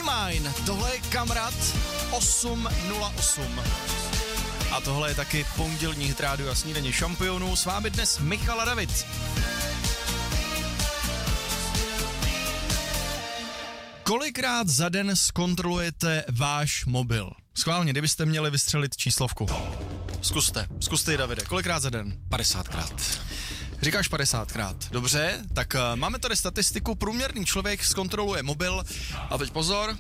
Mine, tohle je Kamrat 808. A tohle je taky pondělní hit rádio a snídaně šampionů. S vámi dnes Michal a David. Kolikrát za den zkontrolujete váš mobil? Schválně, kdybyste měli vystřelit číslovku. Zkuste ji, Davide. Kolikrát za den? 50krát. Říkáš 50krát. Dobře, tak máme tady statistiku. Průměrný člověk zkontroluje mobil a teď pozor.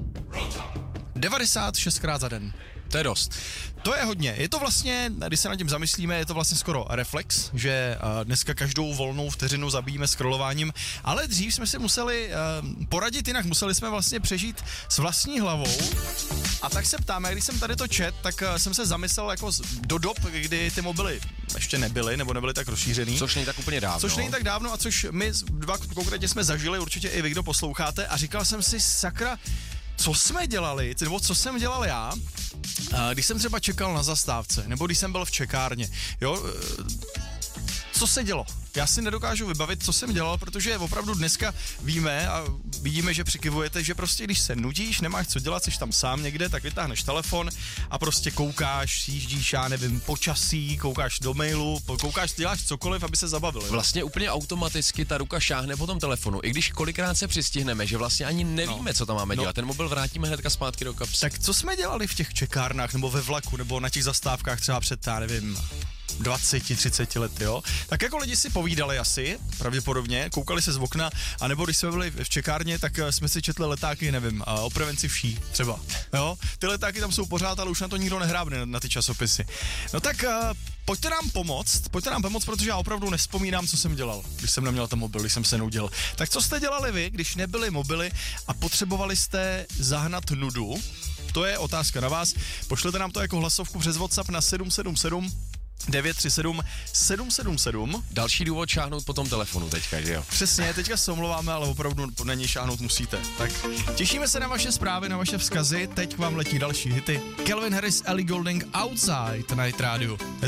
96krát za den. To je dost. To je hodně. Je to vlastně, když se nad tím zamyslíme, je to vlastně skoro reflex, že dneska každou volnou vteřinu zabíjíme scrollováním, ale dřív jsme si museli poradit jinak, museli jsme vlastně přežít s vlastní hlavou. A tak se ptáme, když jsem tady to čet, tak jsem se zamyslel jako do dob, kdy ty mobily ještě nebyly, nebo nebyly tak rozšířený. Což není tak úplně dávno. A což my dva konkrétně jsme zažili, určitě i vy, kdo posloucháte, a říkal jsem si, sakra, co jsme dělali, nebo co jsem dělal já, když jsem třeba čekal na zastávce, nebo když jsem byl v čekárně, jo, co se dělo? Já si nedokážu vybavit, co jsem dělal, protože opravdu dneska víme a vidíme, že přikivujete, že prostě když se nudíš, nemáš co dělat, jsi tam sám někde, tak vytáhneš telefon a prostě koukáš, jíždíš, já nevím, počasí, koukáš do mailu, děláš cokoliv, aby se zabavil. Jo? Vlastně úplně automaticky ta ruka šáhne po tom telefonu, i když kolikrát se přistihneme, že vlastně ani nevíme, co tam máme dělat. Ten mobil vrátíme hnedka zpátky do kapsy. Tak co jsme dělali v těch čekárnách, nebo ve vlaku, nebo na těch zastávkách třeba před, já nevím, 20-30 lety, jo? Tak jako lidi si povídali asi, pravděpodobně, koukali se z okna, anebo když jsme byli v čekárně, tak jsme si četli letáky, nevím, o prevenci vší třeba, jo? Ty letáky tam jsou pořád, ale už na to nikdo nehrábne na ty časopisy. No tak pojďte nám pomoct, protože já opravdu nevzpomínám, co jsem dělal, když jsem neměl ten mobil, když jsem se nudil. Tak co jste dělali vy, když nebyly mobily a potřebovali jste zahnat nudu? To je otázka na vás. Pošlete nám to jako hlasovku přes WhatsApp na 777 937 777. Další důvod šáhnout po tom telefonu teďka, že jo? Přesně, teďka se omlouváme, ale opravdu na něj šáhnout musíte. Tak těšíme se na vaše zprávy, na vaše vzkazy. Teď k vám letí další hity. Calvin Harris, Ellie Goulding, Outside na Hit Radio.